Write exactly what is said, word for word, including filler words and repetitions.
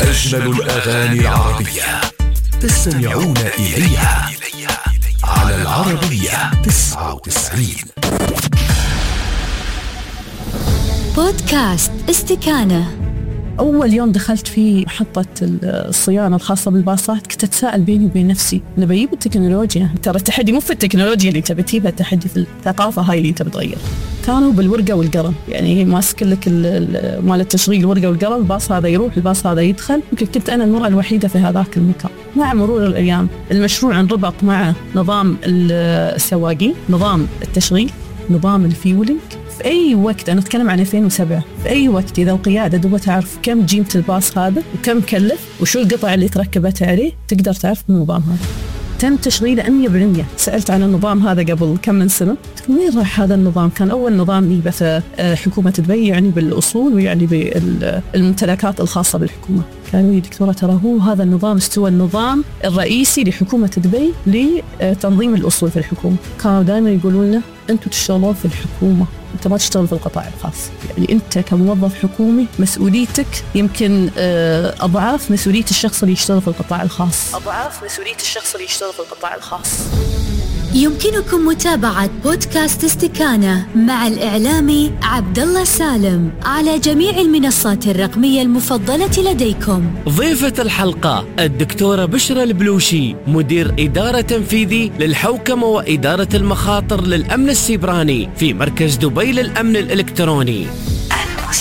أجمل الأغاني العربية تستمعون إليها على العربية تسعة وتسعين. بودكاست استكانة. أول يوم دخلت في محطة الصيانة الخاصة بالباصات كنت أتساءل بيني وبين نفسي، أنا بجيب التكنولوجيا، ترى التحدي مو في التكنولوجيا اللي تبي تجيبها، التحدي في الثقافة هاي اللي أنت بتغير. كانوا بالورقة والقلم، يعني ماسك لك مال التشغيل الورقة والقلم، الباص هذا يروح الباص هذا يدخل. يمكن كنت أنا المرأة الوحيدة في هذاك المكان. مع مرور الأيام المشروع انربط مع نظام السواقين، نظام التشغيل، نظام الفيولينج. في أي وقت، أنا أتكلم عن ألفين وسبعة، في أي وقت إذا القيادة دوبها تعرف كم جيمة الباص هذا وكم كلف وشو القطع اللي تركبت عليه، تقدر تعرف النظام هذا. تم تشغيله مية بالمية. سألت عن النظام هذا قبل كم من سنة، وين راح هذا النظام؟ كان أول نظام يبث حكومة دبي، يعني بالأصول ويعني بالممتلكات الخاصة بالحكومة. قالوا لي دكتورة ترى هو هذا النظام استوى النظام الرئيسي لحكومة دبي لتنظيم الأصول في الحكومة. كانوا دائما يقولون لنا أنتوا تشتغلون في الحكومة، أنت ما تشتغل في القطاع الخاص. يعني أنت كموظف حكومي مسؤوليتك يمكن أضعاف مسؤولية الشخص اللي يشتغل في القطاع الخاص. أضعاف مسؤولية الشخص اللي يشتغل في القطاع الخاص. يمكنكم متابعة بودكاست استكانة مع الإعلامي عبد الله سالم على جميع المنصات الرقمية المفضلة لديكم. ضيفة الحلقة الدكتورة بشرى البلوشي، مدير إدارة تنفيذي للحوكمة وإدارة المخاطر للأمن السيبراني في مركز دبي للأمن الإلكتروني.